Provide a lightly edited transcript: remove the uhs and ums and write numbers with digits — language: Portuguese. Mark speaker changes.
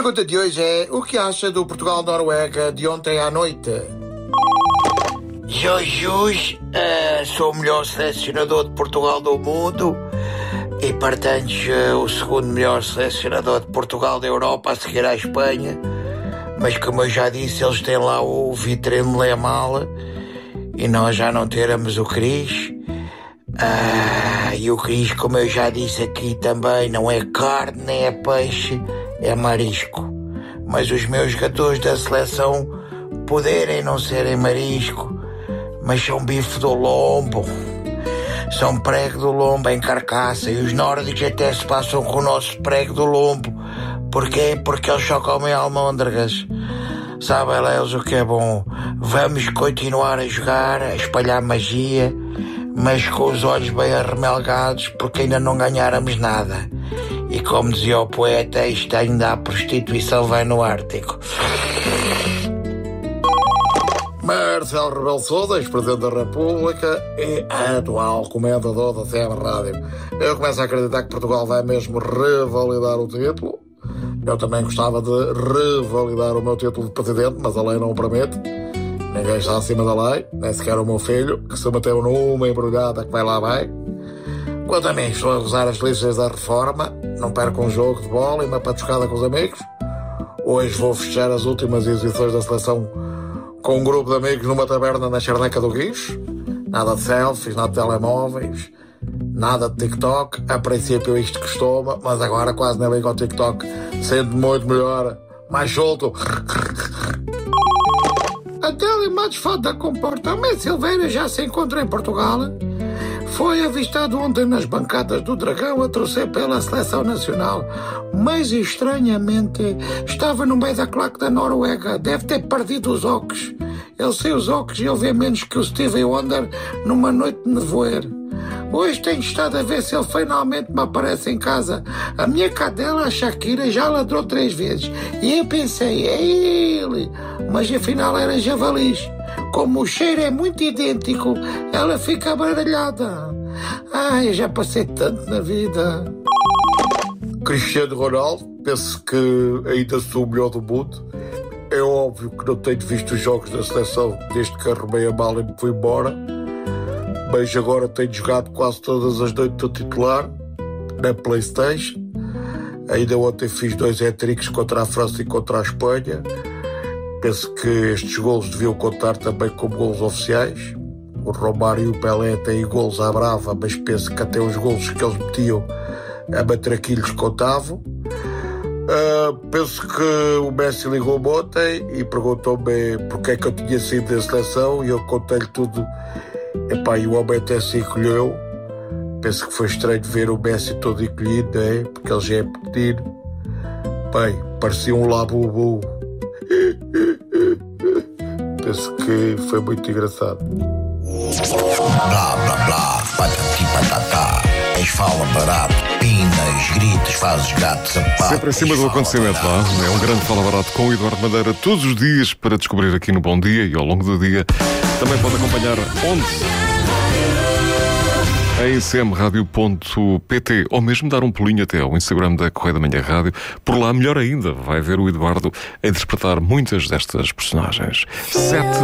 Speaker 1: pergunta de hoje é: o que acha do Portugal-Noruega de ontem à noite?
Speaker 2: Jorge, sou o melhor selecionador de Portugal do mundo e, portanto, o segundo melhor selecionador de Portugal da Europa, a seguir à Espanha. Mas, como eu já disse, eles têm lá o Vitrine Lemal e nós já não teremos o Cris. E o Cris, como eu já disse aqui também, não é carne, nem é peixe, é marisco. Mas os meus jogadores da seleção poderem não serem marisco, mas são bife do lombo, são prego do lombo em carcaça, e os nórdicos até se passam com o nosso prego do lombo. Porquê? Porque eles só comem almôndegas. Sabem lá eles o que é bom. Vamos continuar a jogar, a espalhar magia, mas com os olhos bem arremelgados, porque ainda não ganháramos nada. E como dizia o poeta, isto ainda a prostituição vai no Ártico.
Speaker 1: Marcelo Rebelo de Sousa, ex-presidente da República e atual comentador da CM Rádio. Eu começo a acreditar que Portugal vai mesmo revalidar o título. Eu também gostava de revalidar o meu título de presidente, mas a lei não o permite. Ninguém está acima da lei, nem sequer o meu filho, que se meteu numa embrulhada que vai lá bem. Quanto a mim, estou a gozar as listas da reforma, não perco um jogo de bola e uma patuscada com os amigos. Hoje vou fechar as últimas exibições da seleção com um grupo de amigos numa taberna na Charneca do Guincho. Nada de selfies, nada de telemóveis, nada de TikTok. A princípio isto costuma, mas agora quase nem ligo ao TikTok. Sendo muito melhor, mais solto. A Telemates foto da comporta. O Messi Silveira já se encontra em Portugal. Foi avistado ontem nas bancadas do Dragão a torcer pela seleção nacional, mas estranhamente estava no meio da claque da Noruega. Deve ter perdido os óculos. Ele sem os óculos e ele vê menos que o Stevie Wonder numa noite de nevoeiro. Hoje tenho estado a ver se ele finalmente me aparece em casa. A minha cadela, a Shakira, já ladrou 3 vezes e eu pensei, é ele, mas afinal era javalis. Como o cheiro é muito idêntico, ela fica baralhada. Eu já passei tanto na vida. Cristiano Ronaldo, penso que ainda sou o melhor do mundo. É óbvio que não tenho visto os jogos da seleção desde que arrumei a mala e me fui embora. Mas agora tenho jogado quase todas as noites do titular na PlayStation. Ainda ontem fiz 2 hat-tricks contra a França e contra a Espanha. Penso que estes golos deviam contar também como golos oficiais. O Romário e o Pelé têm golos à brava, mas penso que até os golos que eles metiam a matraquilhos contavam. Penso que o Messi ligou-me ontem e perguntou-me porque é que eu tinha saído da seleção e eu contei-lhe tudo. E o homem até se encolheu. Penso que foi estranho ver o Messi todo encolhido, porque ele já é pequenino. Bem, parecia um labubu. Penso que foi muito engraçado.
Speaker 3: Blá, blá, blá, patati patatá. Fala barato, pinas, gritos, fazes gato, sapato.
Speaker 4: Sempre em cima do acontecimento, não é? É um grande Fala Barato com o Eduardo Madeira todos os dias para descobrir aqui no Bom Dia e ao longo do dia. Também pode acompanhar onde? Em cmradio.pt ou mesmo dar um pulinho até ao Instagram da Correia da Manhã Rádio. Por lá, melhor ainda, vai ver o Eduardo a interpretar muitas destas personagens. 7